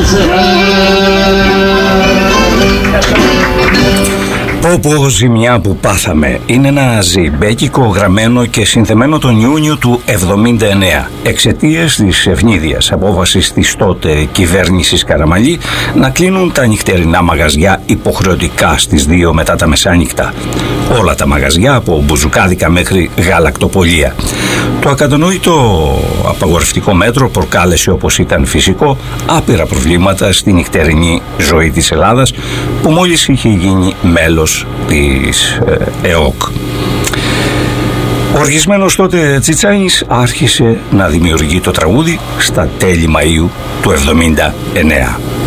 Πω ζημιά που πάθαμε. Είναι ένα ζεϊμπέκικο γραμμένο και συνθεμένο τον Ιούνιο του 79 εξαιτίας της ευνίδιας απόφασης της τότε κυβέρνησης Καραμανλή να κλείνουν τα νυχτερινά μαγαζιά υποχρεωτικά στις 2 μετά τα μεσάνυχτα. Όλα τα μαγαζιά από μπουζουκάδικα μέχρι γαλακτοπολία. Το ακατανόητο απαγορευτικό μέτρο προκάλεσε, όπως ήταν φυσικό, άπειρα προβλήματα στη νυχτερινή ζωή της Ελλάδας που μόλις είχε γίνει μέλος της ΕΟΚ. Ο οργισμένος τότε Τσιτσάνης άρχισε να δημιουργεί το τραγούδι στα τέλη Μαΐου του 79.